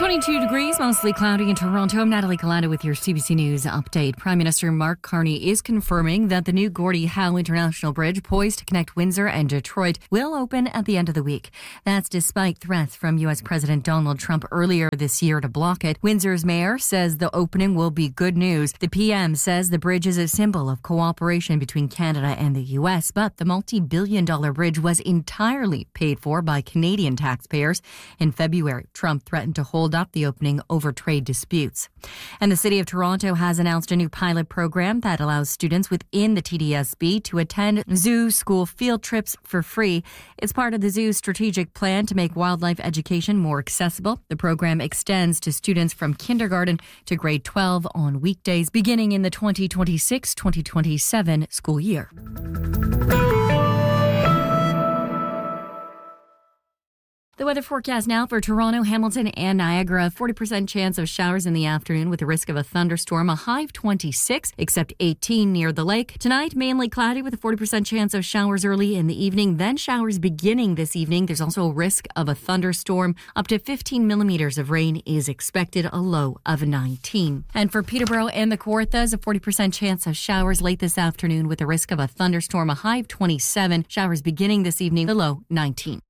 22 degrees, mostly cloudy in Toronto. I'm Natalie Kalanda with your CBC News update. Prime Minister Mark Carney is confirming that the new Gordie Howe International Bridge, poised to connect Windsor and Detroit, will open at the end of the week. That's despite threats from U.S. President Donald Trump earlier this year to block it. Windsor's mayor says the opening will be good news. The PM says the bridge is a symbol of cooperation between Canada and the U.S., but the multi-billion-dollar bridge was entirely paid for by Canadian taxpayers. In February, Trump threatened to hold up the opening over trade disputes. And the City of Toronto has announced a new pilot program that allows students within the TDSB to attend zoo school field trips for free. It's part of the zoo's strategic plan to make wildlife education more accessible. The program extends to students from kindergarten to grade 12 on weekdays beginning in the 2026-2027 school year. The weather forecast now for Toronto, Hamilton, and Niagara. 40% chance of showers in the afternoon with a risk of a thunderstorm. A high of 26, except 18 near the lake. Tonight, mainly cloudy with a 40% chance of showers early in the evening. Then showers beginning this evening. There's also a risk of a thunderstorm. Up to 15 millimeters of rain is expected, a low of 19. And for Peterborough and the Kawarthas, a 40% chance of showers late this afternoon with a risk of a thunderstorm. A high of 27. Showers beginning this evening, the low 19.